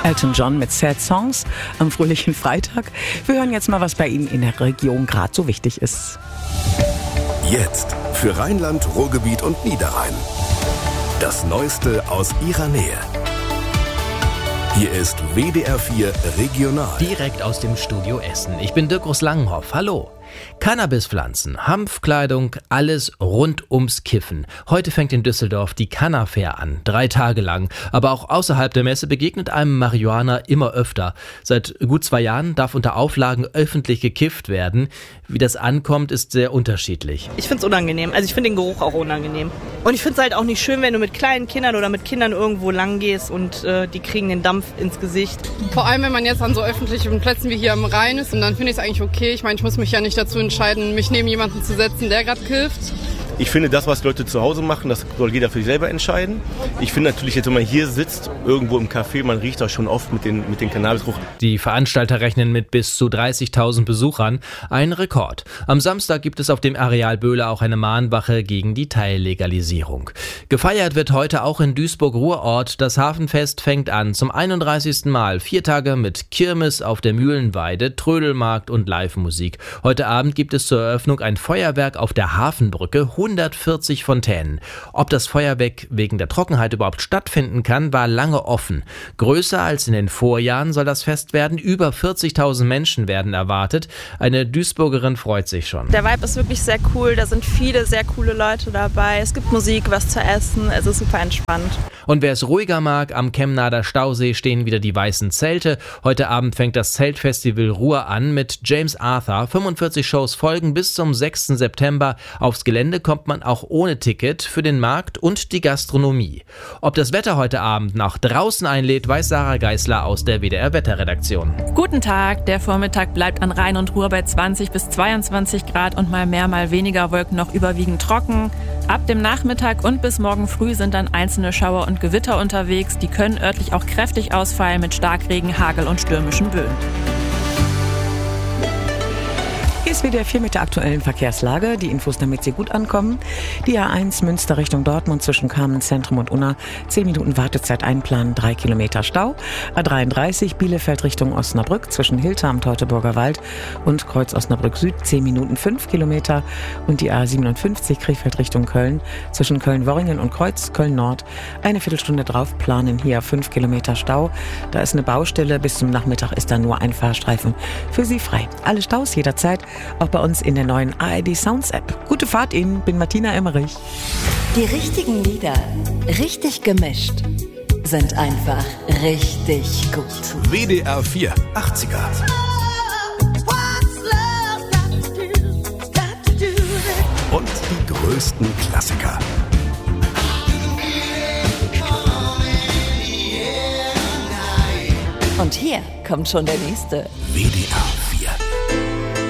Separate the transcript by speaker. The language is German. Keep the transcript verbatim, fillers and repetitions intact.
Speaker 1: Elton John mit Sad Songs am fröhlichen Freitag. Wir hören jetzt mal, was bei Ihnen in der Region gerade so wichtig ist.
Speaker 2: Jetzt für Rheinland, Ruhrgebiet und Niederrhein. Das Neueste aus Ihrer Nähe. Hier ist W D R vier Regional.
Speaker 3: Direkt aus dem Studio Essen. Ich bin Dirk Langenhoff. Hallo. Cannabispflanzen, Hanfkleidung, alles rund ums Kiffen. Heute fängt in Düsseldorf die Canna-Fair an, drei Tage lang. Aber auch außerhalb der Messe begegnet einem Marihuana immer öfter. Seit gut zwei Jahren darf unter Auflagen öffentlich gekifft werden. Wie das ankommt, ist sehr unterschiedlich.
Speaker 4: Ich finde es unangenehm. Also ich finde den Geruch auch unangenehm. Und ich finde es halt auch nicht schön, wenn du mit kleinen Kindern oder mit Kindern irgendwo lang gehst und äh, die kriegen den Dampf ins Gesicht.
Speaker 5: Vor allem, wenn man jetzt an so öffentlichen Plätzen wie hier am Rhein ist, und dann finde ich es eigentlich okay. Ich meine, ich muss mich ja nicht dazu entscheiden, mich neben jemanden zu setzen, der gerade kifft.
Speaker 6: Ich finde, das, was Leute zu Hause machen, das soll jeder für sich selber entscheiden. Ich finde natürlich, jetzt, wenn man hier sitzt, irgendwo im Café, man riecht auch schon oft mit den, mit den Cannabisgeruch.
Speaker 3: Die Veranstalter rechnen mit bis zu dreißigtausend Besuchern. Ein Rekord. Am Samstag gibt es auf dem Areal Böhle auch eine Mahnwache gegen die Teillegalisierung. Gefeiert wird heute auch in Duisburg-Ruhrort. Das Hafenfest fängt an zum einunddreißigsten Mal. Vier Tage mit Kirmes auf der Mühlenweide, Trödelmarkt und Live-Musik. Heute Abend gibt es zur Eröffnung ein Feuerwerk auf der Hafenbrücke. hundertvierzig Fontänen. Ob das Feuerwerk wegen der Trockenheit überhaupt stattfinden kann, war lange offen. Größer als in den Vorjahren soll das Fest werden. Über vierzigtausend Menschen werden erwartet. Eine Duisburgerin freut sich schon.
Speaker 7: Der Vibe ist wirklich sehr cool. Da sind viele sehr coole Leute dabei. Es gibt Musik, was zu essen. Es ist super entspannt.
Speaker 3: Und wer es ruhiger mag, am Chemnader Stausee stehen wieder die weißen Zelte. Heute Abend fängt das Zeltfestival Ruhr an mit James Arthur. fünfundvierzig Shows folgen bis zum sechsten September. Aufs Gelände kommt man auch ohne Ticket für den Markt und die Gastronomie. Ob das Wetter heute Abend nach draußen einlädt, weiß Sarah Geisler aus der W D R-Wetterredaktion.
Speaker 8: Guten Tag, der Vormittag bleibt an Rhein und Ruhr bei zwanzig bis zweiundzwanzig Grad und mal mehr, mal weniger Wolken noch überwiegend trocken. Ab dem Nachmittag und bis morgen früh sind dann einzelne Schauer und Gewitter unterwegs. Die können örtlich auch kräftig ausfallen mit Starkregen, Hagel und stürmischen Böen.
Speaker 1: Hier ist W D R vier mit der aktuellen Verkehrslage. Die Infos, damit Sie gut ankommen. Die A eins Münster Richtung Dortmund zwischen Kamenz-Zentrum und Unna. zehn Minuten Wartezeit einplanen, drei Kilometer Stau. A dreiunddreißig Bielefeld Richtung Osnabrück zwischen Hilter am Teutoburger Wald und Kreuz Osnabrück Süd. zehn Minuten, fünf Kilometer. Und die A siebenundfünfzig Krefeld Richtung Köln zwischen Köln-Worringen und Kreuz Köln-Nord. Eine Viertelstunde drauf planen, hier fünf Kilometer Stau. Da ist eine Baustelle. Bis zum Nachmittag ist da nur ein Fahrstreifen für Sie frei. Alle Staus jederzeit. Auch bei uns in der neuen A R D Sounds App. Gute Fahrt Ihnen, bin Martina Emmerich.
Speaker 9: Die richtigen Lieder, richtig gemischt, sind einfach richtig gut.
Speaker 2: W D R vier achtziger. Und die größten Klassiker.
Speaker 9: Und hier kommt schon der nächste.
Speaker 2: W D R